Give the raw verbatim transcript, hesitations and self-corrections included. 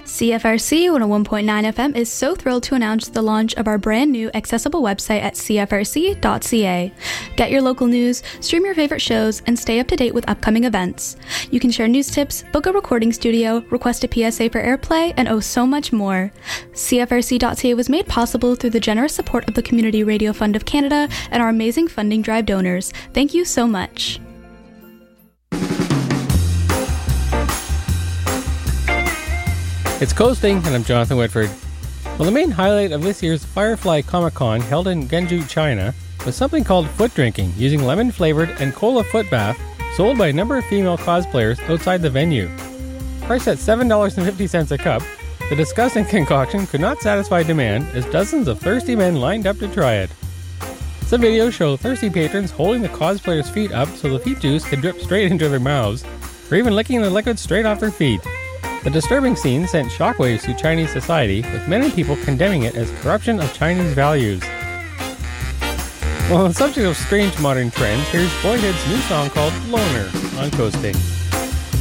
C F R C one oh one point nine F M is so thrilled to announce the launch of our brand new accessible website at c f r c dot c a. Get your local news, stream your favorite shows, and stay up to date with upcoming events. You can share news tips, book a recording studio, request a P S A for airplay, and oh so much more. c f r c dot c a was made possible through the generous support of the Community Radio Fund of Canada and our amazing funding drive donors. Thank you so much. It's Coasting, and I'm Jonathan Whitford. Well, the main highlight of this year's Firefly Comic-Con, held in Genju, China, was something called foot drinking, using lemon-flavored and cola foot bath, sold by a number of female cosplayers outside the venue. Priced at seven dollars and fifty cents a cup, the disgusting concoction could not satisfy demand as dozens of thirsty men lined up to try it. Some videos show thirsty patrons holding the cosplayers' feet up so the feet juice can drip straight into their mouths, or even licking the liquid straight off their feet. The disturbing scene sent shockwaves through Chinese society, with many people condemning it as corruption of Chinese values. Well, on the subject of strange modern trends, here's Boyhood's new song called Loner on Coasting.